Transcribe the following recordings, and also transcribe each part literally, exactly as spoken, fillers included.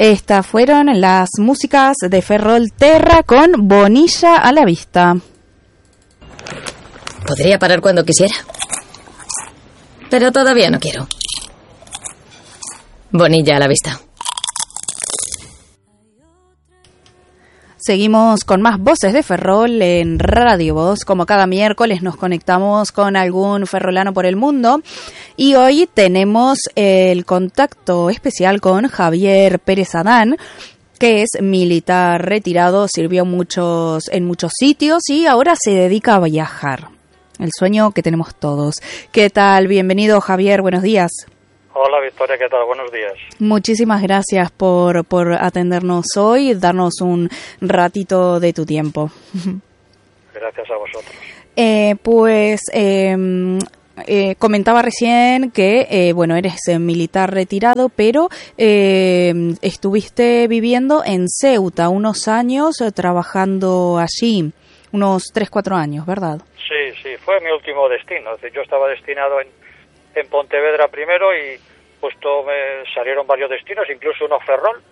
Estas fueron las músicas de Ferrol Terra con Bonilla a la vista. Podría parar cuando quisiera, pero todavía no quiero. Bonilla a la vista. Seguimos con más voces de Ferrol en Radio Voz. Como cada miércoles nos conectamos con algún ferrolano por el mundo. Y hoy tenemos el contacto especial con Javier Pérez Adán, que es militar retirado, sirvió muchos, en muchos sitios y ahora se dedica a viajar. El sueño que tenemos todos. ¿Qué tal? Bienvenido, Javier. Buenos días. Hola Victoria, ¿qué tal? Buenos días. Muchísimas gracias por, por atendernos hoy y darnos un ratito de tu tiempo. Gracias a vosotros. Eh, pues eh, eh, comentaba recién que eh, bueno, eres militar retirado, pero eh, estuviste viviendo en Ceuta unos años, eh, trabajando allí, unos tres, cuatro años, ¿verdad? Sí, sí, fue mi último destino. Es decir, yo estaba destinado en en Pontevedra primero y justo me salieron varios destinos, incluso uno Ferrol,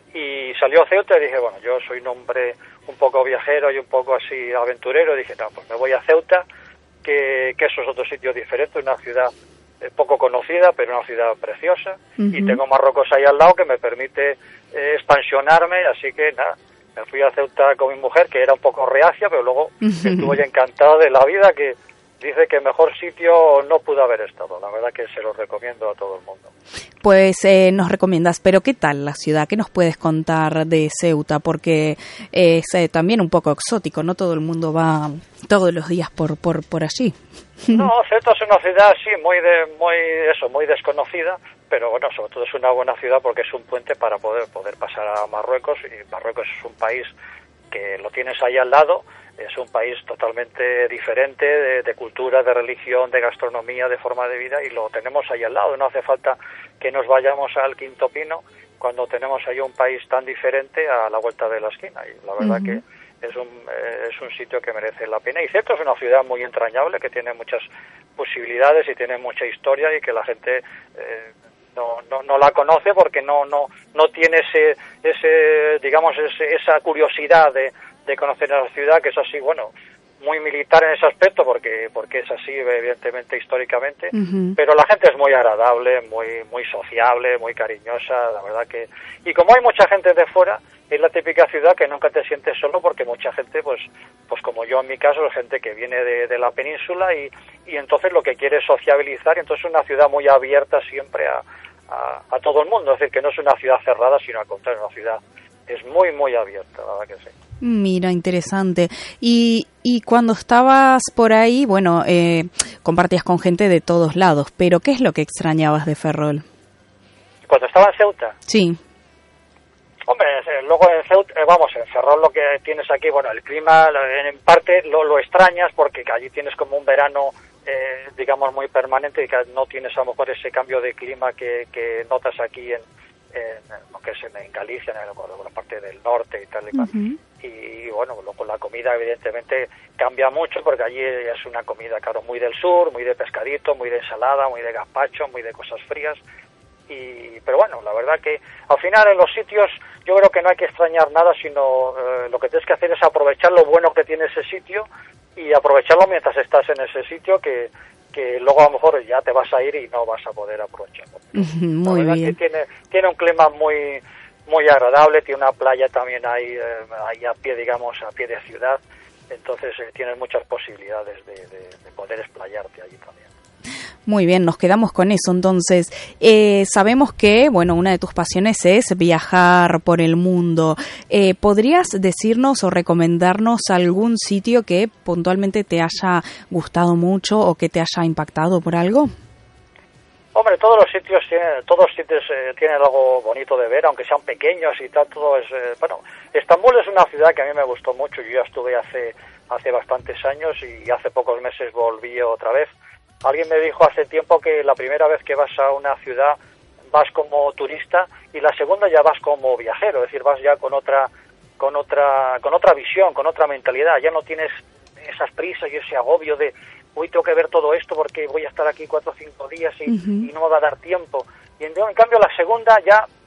y salió Ceuta y dije, bueno, yo soy un hombre un poco viajero y un poco así aventurero, y dije, no, pues me voy a Ceuta, que, que eso es otro sitio diferente, una ciudad eh, poco conocida, pero una ciudad preciosa, uh-huh. Y tengo Marruecos ahí al lado que me permite eh, expansionarme, así que nada, me fui a Ceuta con mi mujer, que era un poco reacia, pero luego uh-huh. Estuve encantado de la vida, que dice que mejor sitio no pudo haber estado. La verdad que se lo recomiendo a todo el mundo. Pues eh, nos recomiendas, pero ¿qué tal la ciudad? ¿Qué nos puedes contar de Ceuta? Porque es eh, también un poco exótico, no todo el mundo va todos los días por por por allí. No, Ceuta es una ciudad sí muy de muy eso muy desconocida, pero bueno, sobre todo es una buena ciudad porque es un puente para poder poder pasar a Marruecos, y Marruecos es un país que lo tienes ahí al lado. Es un país totalmente diferente de, de cultura, de religión, de gastronomía, de forma de vida, y lo tenemos ahí al lado. No hace falta que nos vayamos al Quinto Pino cuando tenemos ahí un país tan diferente a la vuelta de la esquina. Y la verdad uh-huh. que es un eh, es un sitio que merece la pena. Y cierto, es una ciudad muy entrañable, que tiene muchas posibilidades y tiene mucha historia, y que la gente eh, no, no no la conoce porque no no no tiene ese ese digamos ese, esa curiosidad de de conocer a la ciudad, que es así, bueno, muy militar en ese aspecto, porque porque es así, evidentemente, históricamente, uh-huh. Pero la gente es muy agradable, muy muy sociable, muy cariñosa, la verdad que... Y como hay mucha gente de fuera, es la típica ciudad que nunca te sientes solo, porque mucha gente, pues pues como yo en mi caso, es gente que viene de, de la península, y, y entonces lo que quiere es sociabilizar, y entonces es una ciudad muy abierta siempre a, a, a todo el mundo, es decir, que no es una ciudad cerrada, sino al contrario, una ciudad es muy, muy abierta, la verdad que sí. Mira, interesante. Y, y cuando estabas por ahí, bueno, eh, compartías con gente de todos lados, pero ¿qué es lo que extrañabas de Ferrol? ¿Cuando estaba en Ceuta? Sí. Hombre, luego en Ceuta, vamos, en Ferrol lo que tienes aquí, bueno, el clima en parte lo, lo extrañas porque allí tienes como un verano, eh, digamos, muy permanente, y que no tienes a lo mejor ese cambio de clima que, que notas aquí en en lo que es en Galicia, en la parte del norte y tal y cual. Uh-huh. Y bueno, luego la comida evidentemente cambia mucho, porque allí es una comida, claro, muy del sur, muy de pescadito, muy de ensalada, muy de gazpacho, muy de cosas frías. Y pero bueno, la verdad que al final en los sitios yo creo que no hay que extrañar nada, sino eh, lo que tienes que hacer es aprovechar lo bueno que tiene ese sitio, y aprovecharlo mientras estás en ese sitio, que que luego a lo mejor ya te vas a ir y no vas a poder aprovecharlo. Muy la verdad bien. que tiene tiene un clima muy muy agradable, tiene una playa también ahí, eh, ahí a pie, digamos, a pie de ciudad, entonces eh, tienes muchas posibilidades de, de, de poder explayarte allí también. Muy bien, nos quedamos con eso. Entonces, eh, sabemos que, bueno, una de tus pasiones es viajar por el mundo. Eh, ¿Podrías decirnos o recomendarnos algún sitio que puntualmente te haya gustado mucho o que te haya impactado por algo? Hombre, todos los sitios tienen, todos los sitios eh, tienen algo bonito de ver, aunque sean pequeños y tal, todo es, eh, bueno, Estambul es una ciudad que a mí me gustó mucho. Yo ya estuve hace hace bastantes años y hace pocos meses volví otra vez. Alguien me dijo hace tiempo que la primera vez que vas a una ciudad vas como turista, y la segunda ya vas como viajero, es decir, vas ya con otra con otra con otra visión, con otra mentalidad. Ya no tienes esas prisas y ese agobio de hoy tengo que ver todo esto porque voy a estar aquí cuatro o cinco días y, uh-huh. y no me va a dar tiempo. Y en, en cambio la segunda ya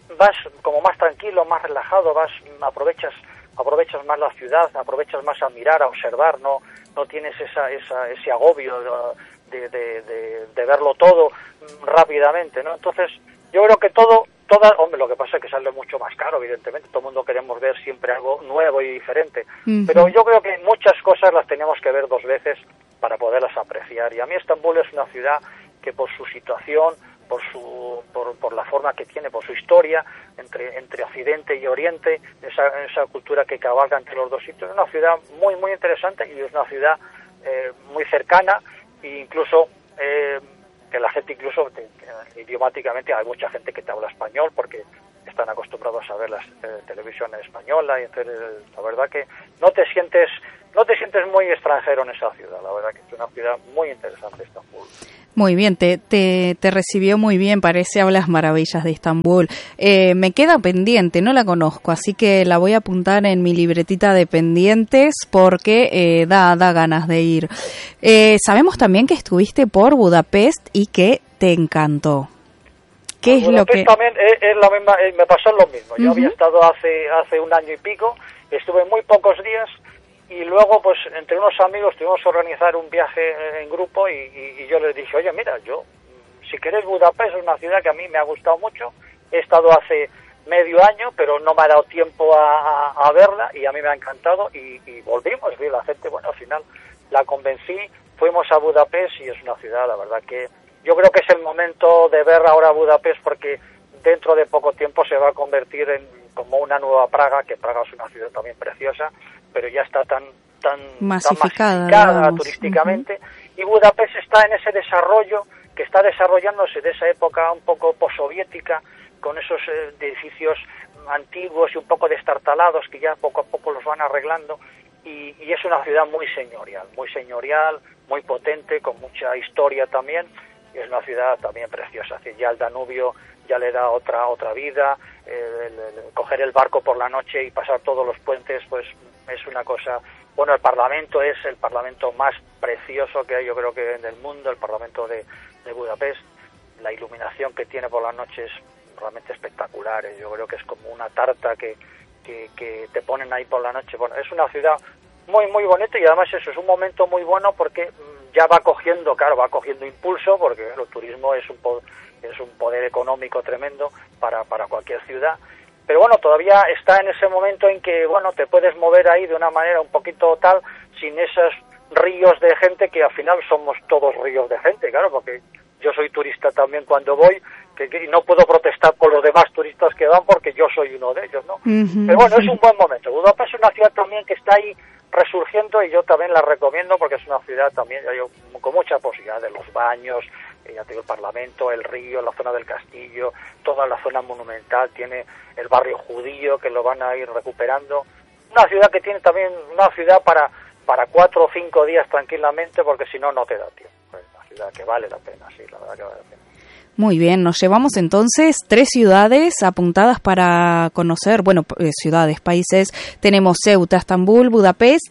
vas como más tranquilo, más relajado, vas aprovechas aprovechas más la ciudad, aprovechas más a mirar, a observar, no no tienes esa, esa ese agobio de, de, de, de verlo todo rápidamente, ¿no? Entonces, yo creo que todo, toda, hombre, lo que pasa es que sale mucho más caro, evidentemente, todo el mundo queremos ver siempre algo nuevo y diferente, uh-huh. pero yo creo que muchas cosas las tenemos que ver dos veces para poderlas apreciar, y a mí Estambul es una ciudad que por su situación, por su por, por la forma que tiene, por su historia entre entre Occidente y Oriente, esa esa cultura que cabalga entre los dos sitios, es una ciudad muy muy interesante y es una ciudad eh, muy cercana e incluso eh, que la gente incluso te, que, idiomáticamente hay mucha gente que te habla español porque están acostumbrados a ver la eh, televisión española y entonces la verdad que no te sientes no te sientes muy extranjero en esa ciudad, la verdad que es una ciudad muy interesante Estambul. Muy bien, te, te, te recibió muy bien, parece, hablas maravillas de Estambul. Eh, me queda pendiente, no la conozco, así que la voy a apuntar en mi libretita de pendientes porque eh, da, da ganas de ir. Eh, sabemos también que estuviste por Budapest y que te encantó. ¿Qué es lo que...? También es, es la misma, me pasó lo mismo. Yo uh-huh. había estado hace, hace un año y pico, estuve muy pocos días y luego pues entre unos amigos tuvimos que organizar un viaje en grupo y, y, y yo les dije, oye mira, yo si querés Budapest es una ciudad que a mí me ha gustado mucho, he estado hace medio año pero no me ha dado tiempo a, a, a verla y a mí me ha encantado y, y volvimos, y la gente, bueno, al final la convencí, fuimos a Budapest y es una ciudad, la verdad que yo creo que es el momento de ver ahora Budapest porque dentro de poco tiempo se va a convertir en como una nueva Praga, que Praga es una ciudad también preciosa, pero ya está tan tan masificada, tan masificada turísticamente, uh-huh. y Budapest está en ese desarrollo que está desarrollándose de esa época un poco postsoviética, con esos eh, edificios antiguos y un poco destartalados que ya poco a poco los van arreglando, y, y es una ciudad muy señorial, muy señorial, muy potente, con mucha historia también, y es una ciudad también preciosa, así ya el Danubio ya le da otra otra vida, eh, el, el, coger el barco por la noche y pasar todos los puentes, pues es una cosa. Bueno, el Parlamento es el Parlamento más precioso que hay, yo creo que en el mundo, el Parlamento de, de Budapest. La iluminación que tiene por las noches es realmente espectacular, eh, yo creo que es como una tarta que, que, que te ponen ahí por la noche. Bueno, es una ciudad muy muy bonita y además eso es un momento muy bueno porque ya va cogiendo, claro, va cogiendo impulso porque el turismo es un po- es un poder económico tremendo para, para cualquier ciudad, pero bueno, todavía está en ese momento en que, bueno, te puedes mover ahí de una manera un poquito tal, sin esos ríos de gente que al final somos todos ríos de gente, claro, porque yo soy turista también cuando voy, que, que no puedo protestar por los demás turistas que van porque yo soy uno de ellos, ¿no? Uh-huh, pero bueno, sí. Es un buen momento. Budapest es una ciudad también que está ahí resurgiendo y yo también la recomiendo porque es una ciudad también ya yo, con mucha posibilidad de los baños, eh, ya tengo el Parlamento, el río, la zona del castillo, toda la zona monumental, tiene el barrio judío que lo van a ir recuperando. Una ciudad que tiene también, una ciudad para, para cuatro o cinco días tranquilamente porque si no, no te da tiempo. Es una ciudad que vale la pena, sí, la verdad que vale la pena. Muy bien, nos llevamos entonces tres ciudades apuntadas para conocer, bueno, eh, ciudades, países, tenemos Ceuta, Estambul, Budapest,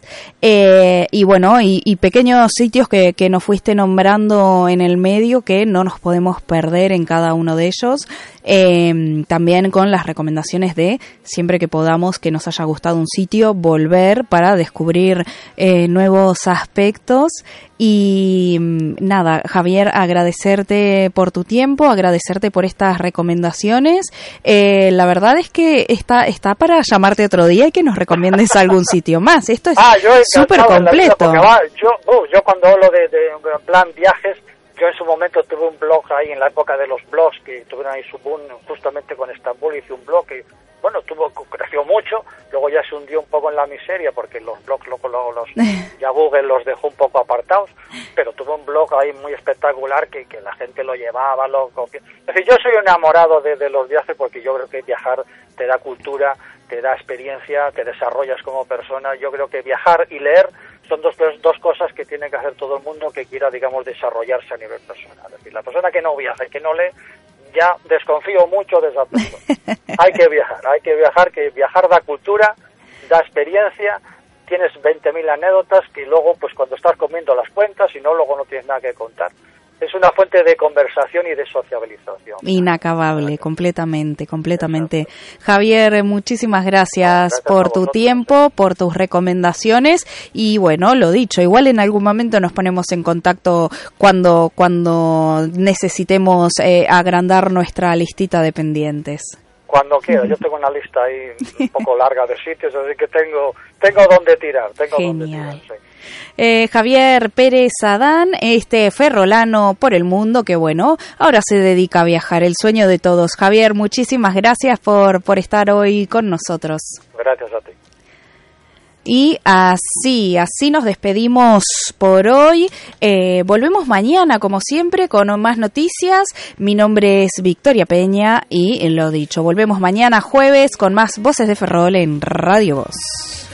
eh, y bueno, y, y pequeños sitios que, que nos fuiste nombrando en el medio que no nos podemos perder en cada uno de ellos, eh, también con las recomendaciones de, siempre que podamos, que nos haya gustado un sitio, volver para descubrir eh, nuevos aspectos. Y nada, Javier, agradecerte por tu tiempo, agradecerte por estas recomendaciones. Eh, la verdad es que está está para llamarte otro día y que nos recomiendes algún sitio más. Esto es súper ah, completo. Va, yo, uh, yo cuando hablo de, de, de plan viajes, yo en su momento tuve un blog ahí en la época de los blogs que tuvieron ahí su boom justamente con Estambul, hice un blog que bueno, tuvo, creció mucho, luego ya se hundió un poco en la miseria porque los blogs luego, luego los, ya Google los dejó un poco apartados, pero tuvo un blog ahí muy espectacular que, que la gente lo llevaba, lo copia. Es decir, yo soy enamorado de, de los viajes porque yo creo que viajar te da cultura, te da experiencia, te desarrollas como persona. Yo creo que viajar y leer son dos, dos cosas que tiene que hacer todo el mundo que quiera, digamos, desarrollarse a nivel personal. Es decir, la persona que no viaja y que no lee, ya desconfío mucho de esa persona. Hay que viajar, hay que viajar, que viajar da cultura, da experiencia, tienes veinte mil anécdotas que luego, pues cuando estás comiendo las cuentas y no, luego no tienes nada que contar. es una fuente de conversación y de sociabilización. Inacabable, completamente, completamente. Exacto. Javier, muchísimas gracias, no, gracias por tu tiempo, por tus recomendaciones y bueno, lo dicho, igual en algún momento nos ponemos en contacto cuando, cuando necesitemos eh, agrandar nuestra listita de pendientes. Cuando quiera, yo tengo una lista ahí un poco larga de sitios, así que tengo, tengo donde tirar, tengo Genial. donde tirar, sí. Eh, Javier Pérez Adán, este ferrolano por el mundo, que bueno, ahora se dedica a viajar, el sueño de todos. Javier, muchísimas gracias por, por estar hoy con nosotros. Gracias a ti. Y así, así nos despedimos por hoy. Eh, volvemos mañana, como siempre, con más noticias. Mi nombre es Victoria Peña y lo dicho, volvemos mañana jueves con más Voces de Ferrol en Radio Voz.